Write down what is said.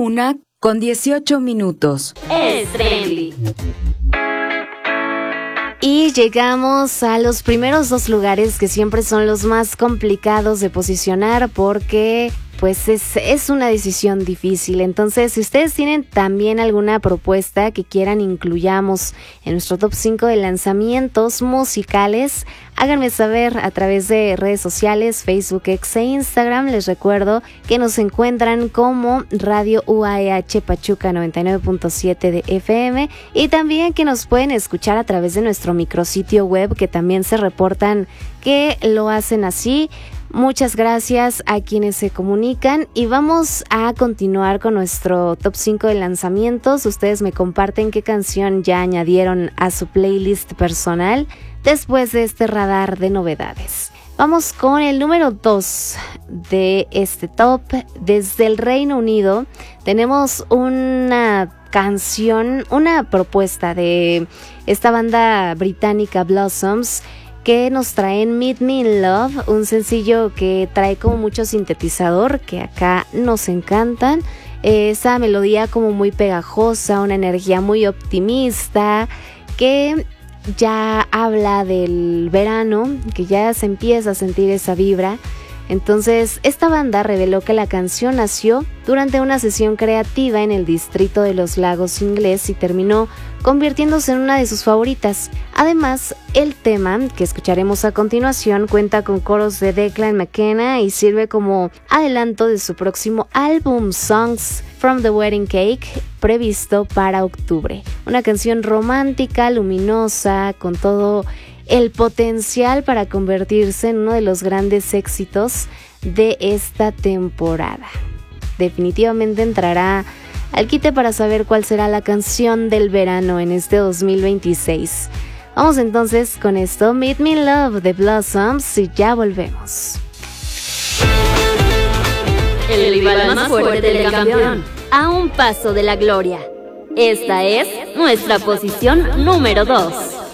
1:18. Es Trendy. Y llegamos a los primeros 2 lugares, que siempre son los más complicados de posicionar porque pues es una decisión difícil. Entonces, si ustedes tienen también alguna propuesta que quieran incluyamos en nuestro top 5 de lanzamientos musicales, háganme saber a través de redes sociales, Facebook, X e Instagram. Les recuerdo que nos encuentran como Radio UAEH Pachuca 99.7 de FM, y también que nos pueden escuchar a través de nuestro micrositio web, que también se reportan que lo hacen así. Muchas gracias a quienes se comunican, y vamos a continuar con nuestro top 5 de lanzamientos. Ustedes me comparten qué canción ya añadieron a su playlist personal después de este radar de novedades. Vamos con el número 2 de este top. Desde el Reino Unido tenemos una canción, una propuesta de esta banda británica Blossoms, que nos traen Meet Me in Love, un sencillo que trae como mucho sintetizador, que acá nos encantan. Esa melodía como muy pegajosa, una energía muy optimista, que ya habla del verano, que ya se empieza a sentir esa vibra. Entonces, esta banda reveló que la canción nació durante una sesión creativa en el distrito de los Lagos inglés y terminó convirtiéndose en una de sus favoritas. Además, el tema que escucharemos a continuación cuenta con coros de Declan McKenna y sirve como adelanto de su próximo álbum Songs from the Wedding Cake, previsto para octubre. Una canción romántica, luminosa, con todo el potencial para convertirse en uno de los grandes éxitos de esta temporada. Definitivamente entrará al quite para saber cuál será la canción del verano en este 2026. Vamos entonces con esto, Meet Me in Love de Blossoms, y ya volvemos. El rival más fuerte del campeón, a un paso de la gloria. Esta es nuestra posición número 2.